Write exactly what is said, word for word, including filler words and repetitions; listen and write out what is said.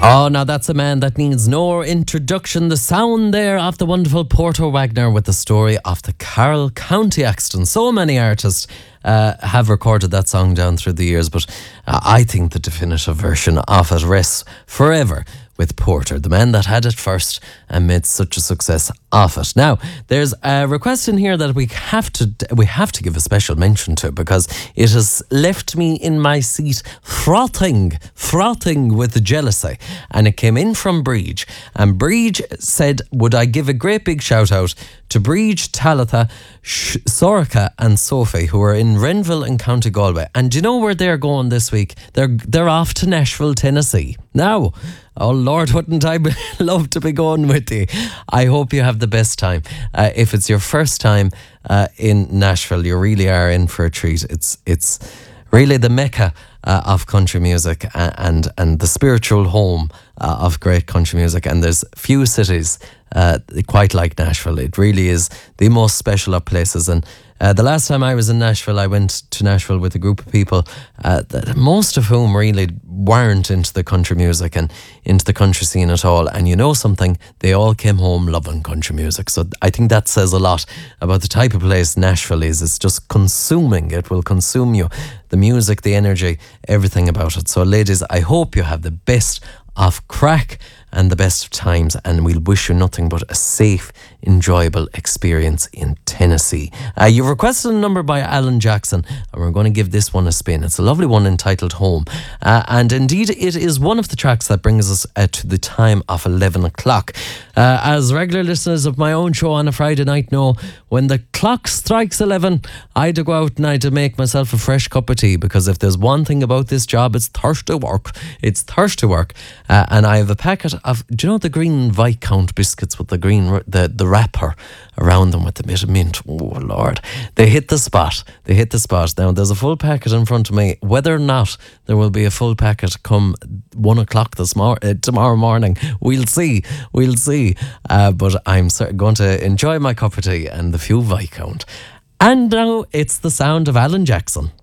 Oh, now that's a man that needs no introduction. The sound there of the wonderful Porter Wagner with the story of the Carroll County accident. So many artists uh, have recorded that song down through the years, but uh, I think the definitive version of it rests forever with Porter, the man that had it first and made such a success of it. Now, there's a request in here that we have to we have to give a special mention to, because it has left me in my seat frothing, frothing with jealousy. And it came in from Breege. And Breege said, would I give a great big shout out to Breege, Talitha, Sh- Sorika and Sophie, who are in Renville in County Galway. And do you know where they're going this week? They're they're off to Nashville, Tennessee. Now, oh Lord, wouldn't I be, love to be going with you? I hope you have the best time. Uh, if it's your first time uh, in Nashville, you really are in for a treat. It's it's really the mecca uh, of country music and, and and the spiritual home uh, of great country music. And there's few cities uh, quite like Nashville. It really is the most special of places. And Uh, the last time I was in Nashville, I went to Nashville with a group of people, uh, that, most of whom really weren't into the country music and into the country scene at all. And you know something? They all came home loving country music. So I think that says a lot about the type of place Nashville is. It's just consuming. It will consume you. The music, the energy, everything about it. So ladies, I hope you have the best of crack and the best of times, and we'll wish you nothing but a safe, enjoyable experience in Tennessee. Uh, you've requested a number by Alan Jackson, and we're going to give this one a spin. It's a lovely one entitled Home. Uh, and indeed, it is one of the tracks that brings us uh, to the time of eleven o'clock. Uh, as regular listeners of my own show on a Friday night know, when the clock strikes eleven, I had to go out and I had to make myself a fresh cup of tea, because if there's one thing about this job, it's thirsty work. It's thirsty work. Uh, and I have a packet of, do you know the green Viscount biscuits with the green, the, the wrapper around them with the bit of mint? Oh, Lord. They hit the spot. They hit the spot. Now, there's a full packet in front of me. Whether or not there will be a full packet come one o'clock this mor- uh, tomorrow morning, we'll see. We'll see. Uh, but I'm going to enjoy my cup of tea and the few Viscount. And now it's the sound of Alan Jackson.